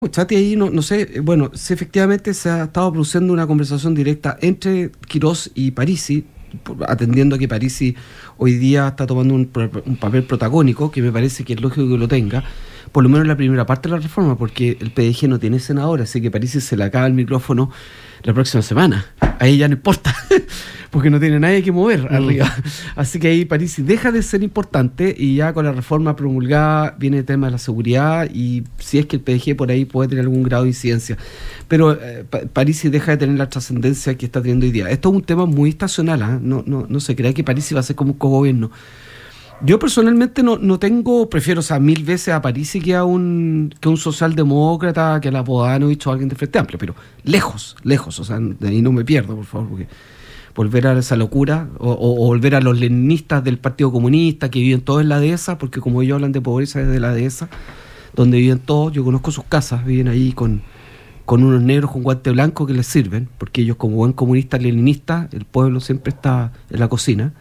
Chati, ahí no sé, bueno, si efectivamente se ha estado produciendo una conversación directa entre Quirós y Parisi, atendiendo a que Parisi hoy día está tomando un papel protagónico, que me parece que es lógico que lo tenga, por lo menos en la primera parte de la reforma, porque el PDG no tiene senador, así que Parisi se le acaba el micrófono la próxima semana. A ella no importa, porque no tiene nadie que mover arriba. Así que ahí Parisi deja de ser importante y ya con la reforma promulgada viene el tema de la seguridad y si es que el PDG por ahí puede tener algún grado de incidencia. Pero Parisi deja de tener la trascendencia que está teniendo hoy día. Esto es un tema muy estacional, ¿eh? No se crea que Parisi va a ser como un cogobierno. Yo personalmente prefiero, o sea, 1000 veces a Parisi que a un socialdemócrata, que a la Bodanovich o alguien de Frente Amplio, pero lejos, o sea, de ahí no me pierdo, por favor, porque volver a esa locura, o volver a los leninistas del Partido Comunista, que viven todos en la dehesa, porque como ellos hablan de pobreza desde la dehesa, donde viven todos, yo conozco sus casas, viven ahí con unos negros con guante blanco que les sirven, porque ellos como buen comunista leninista, el pueblo siempre está en la cocina.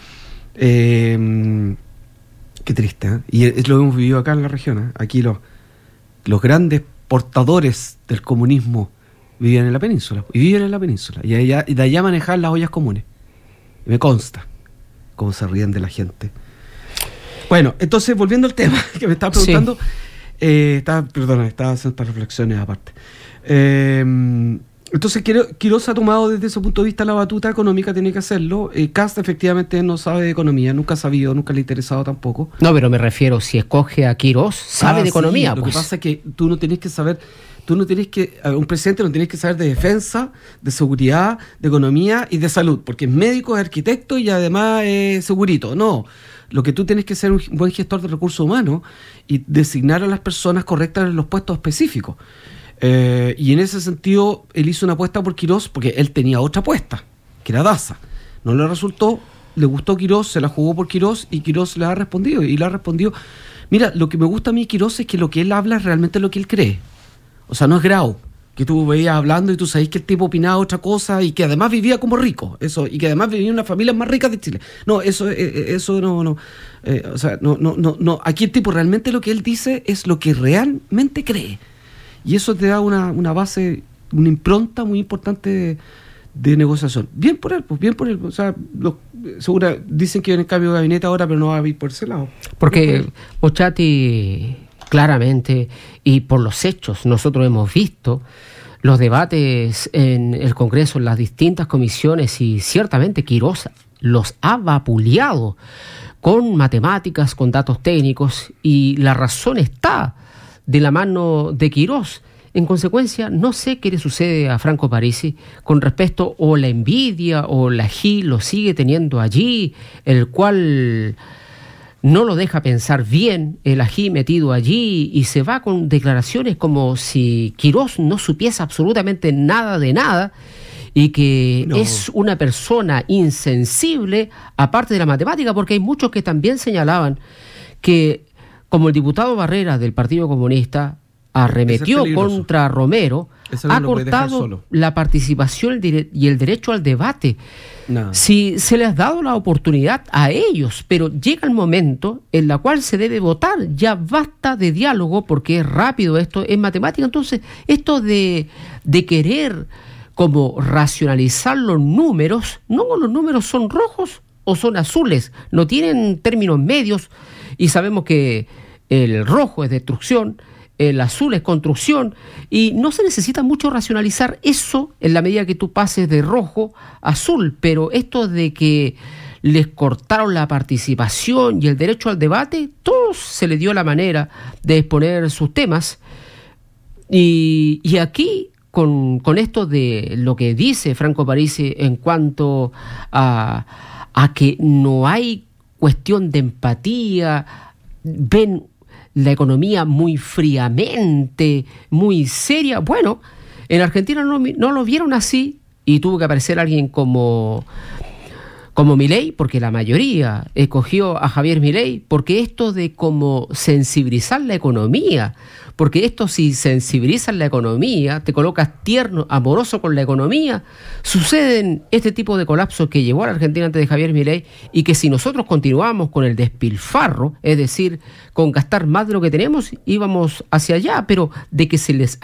Qué triste, ¿eh? Y lo hemos vivido acá en la región, ¿eh? Aquí los grandes portadores del comunismo vivían en la península y de allá manejaban las ollas comunes. Y me consta cómo se ríen de la gente. Bueno, entonces volviendo al tema que me estaba preguntando, sí. Estaba haciendo estas reflexiones aparte. Entonces Quirós ha tomado desde ese punto de vista la batuta económica, tiene que hacerlo. Kast efectivamente no sabe de economía, nunca ha sabido, nunca le ha interesado tampoco. No, pero me refiero, si escoge a Quirós, sabe de economía. Lo que pasa es que un presidente no tienes que saber de defensa, de seguridad, de economía y de salud, porque es médico, es arquitecto y además es segurito. No, lo que tú tienes que ser un buen gestor de recursos humanos y designar a las personas correctas en los puestos específicos. Y en ese sentido él hizo una apuesta por Quirós porque él tenía otra apuesta, que era Daza. No le resultó, le gustó Quirós, se la jugó por Quirós y Quirós le ha respondido. Mira, lo que me gusta a mí Quirós es que lo que él habla es realmente lo que él cree. O sea, no es Grau, que tú veías hablando y tú sabías que el tipo opinaba otra cosa y que además vivía como rico, eso, y que además vivía en una familia más rica de Chile. No, eso no. O sea, no. Aquí el tipo realmente lo que él dice es lo que realmente cree. Y eso te da una base, una impronta muy importante de negociación. Bien por él. O sea, seguro dicen que viene el cambio de gabinete ahora, pero no va a ir por ese lado. Porque Mochati, claramente, y por los hechos, nosotros hemos visto los debates en el Congreso, en las distintas comisiones, y ciertamente Quirós los ha vapuleado con matemáticas, con datos técnicos, y la razón está de la mano de Quirós. En consecuencia, no sé qué le sucede a Franco Parisi con respecto, o la envidia o la ají lo sigue teniendo allí, el cual no lo deja pensar bien, el ají metido allí, y se va con declaraciones como si Quirós no supiese absolutamente nada de nada y que es una persona insensible, aparte de la matemática, porque hay muchos que también señalaban que, como el diputado Barrera del Partido Comunista arremetió contra Romero, ha cortado la participación y el derecho al debate. No. Si se les ha dado la oportunidad a ellos, pero llega el momento en el cual se debe votar, ya basta de diálogo porque es rápido esto, es matemática. Entonces, esto de querer como racionalizar los números, no, los números son rojos o son azules, no tienen términos medios, y sabemos que el rojo es destrucción, el azul es construcción, y no se necesita mucho racionalizar eso en la medida que tú pases de rojo a azul. Pero esto de que les cortaron la participación y el derecho al debate, todos se les dio la manera de exponer sus temas, y aquí con esto de lo que dice Franco Parisi en cuanto a que no hay cuestión de empatía, ven la economía muy fríamente, muy seria. Bueno, en Argentina no lo vieron así, y tuvo que aparecer alguien como como Milei, porque la mayoría escogió a Javier Milei, porque esto de como sensibilizar la economía, porque esto si sensibilizas la economía, te colocas tierno, amoroso con la economía, suceden este tipo de colapsos que llevó a la Argentina antes de Javier Milei, y que si nosotros continuamos con el despilfarro, es decir, con gastar más de lo que tenemos, íbamos hacia allá, pero de que se les